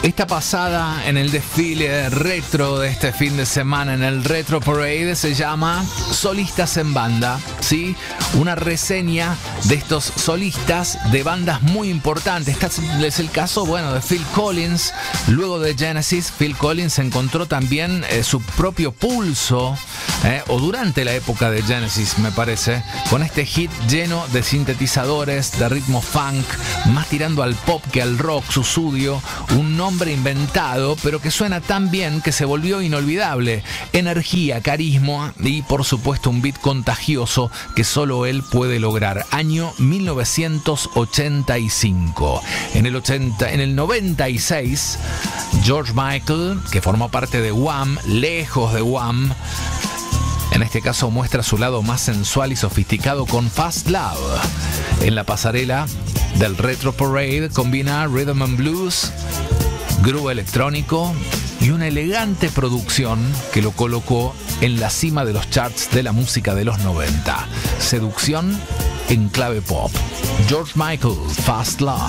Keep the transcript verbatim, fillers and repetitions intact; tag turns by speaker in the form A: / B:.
A: Esta pasada en el desfile retro de este fin de semana en el Retro Parade se llama Solistas en Banda, ¿sí? Una reseña de estos solistas de bandas muy importantes. Este es el caso, bueno, de Phil Collins. Luego de Genesis, Phil Collins encontró también eh, su propio pulso, eh, o durante la época de Genesis, me parece, con este hit lleno de sintetizadores, de ritmo funk, más tirando al pop que al rock, Sussudio, un nombre inventado, pero que suena tan bien que se volvió inolvidable. Energía, carisma y por supuesto un beat contagioso que solo él puede lograr. Año mil novecientos ochenta y cinco. En el, ochenta, en el noventa y seis, George Michael, que formó parte de Wham, lejos de Wham, en este caso muestra su lado más sensual y sofisticado con Fast Love. En la pasarela del Retro Parade combina rhythm and blues, groove electrónico y una elegante producción que lo colocó en la cima de los charts de la música de los noventa. Seducción en clave pop. George Michael, Fast Love.